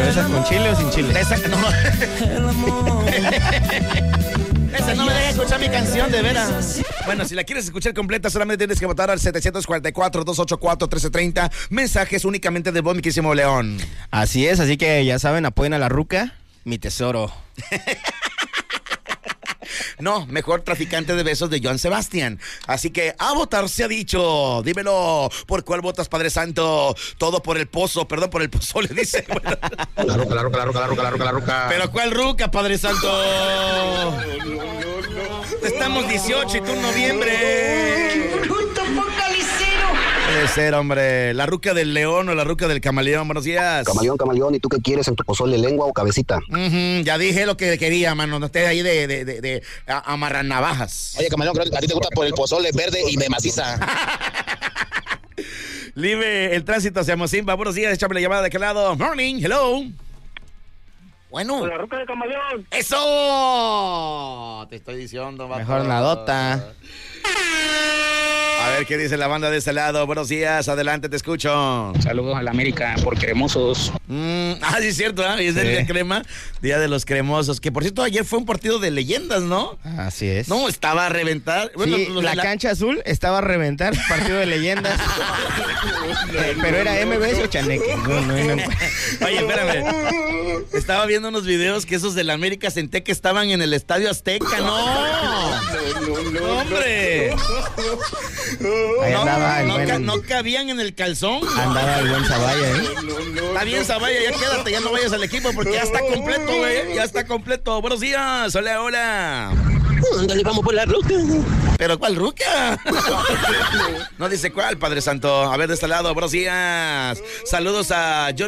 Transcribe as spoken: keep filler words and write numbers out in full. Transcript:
¿Esa con chile o sin chile? Esa no. Esa no me deja escuchar mi canción, de veras. Bueno, si la quieres escuchar completa, solamente tienes que votar al setecientos cuarenta y cuatro, doscientos ochenta y cuatro, trece treinta. Mensajes únicamente de voz, mi querísimo León. Así es, así que ya saben, apoyen a la ruca, mi tesoro. No, mejor Traficante de Besos de Joan Sebastián. Así que a votar se ha dicho. Dímelo, ¿por cuál votas, Padre Santo? Todo por el pozo, perdón, por el pozo, le dice. Bueno. La ruca, la ruca, la ruca, la ruca, la ruca, la ruca. ¿Pero cuál ruca, Padre Santo? No, no, no, no. Estamos dieciocho y tú en noviembre. Puede ser, hombre. ¿La ruca del león o la ruca del camaleón? Buenos días. Camaleón, camaleón, ¿y tú qué quieres en tu pozole, lengua o cabecita? Uh-huh, ya dije lo que quería, mano. No estés ahí de, de, de, de amarrar navajas. Oye, camaleón, creo que a ti te gusta por el pozole verde y de maciza. Libre el tránsito hacia Mocimba. Buenos días, échame la llamada de aquel lado. Morning, hello. Bueno. La ruca de camaleón. ¡Eso! Te estoy diciendo, vato. Mejor nadota. A ver qué dice la banda de este lado. Buenos días, adelante, te escucho. Saludos a la América por cremosos. Mm, ah, sí, es cierto, ¿eh? Es el Sí. día crema, día de los cremosos. Que por cierto, ayer fue un partido de leyendas, ¿no? Así es. No, estaba a reventar. Bueno, Sí, los- la, la- cancha azul estaba a reventar, partido de leyendas. Eh, pero era M B S o Chaneque. No, no, no. Oye, espérame. Estaba viendo unos videos que esos de la América senté que estaban en el Estadio Azteca. ¡No! ¡No, hombre! Ahí No, andaba el no, buen, ca- no cabían en el calzón. andaba el buen Zavalla, ¿eh? Está bien, Zavalla, ya quédate, ya no vayas al equipo porque ya está completo, güey. Ya está completo. Buenos días. Hola, hola. Ándale, vamos por la ruca. ¿Pero cuál ruca? No dice cuál, Padre Santo. A ver, de este lado, buenos días. Saludos a John.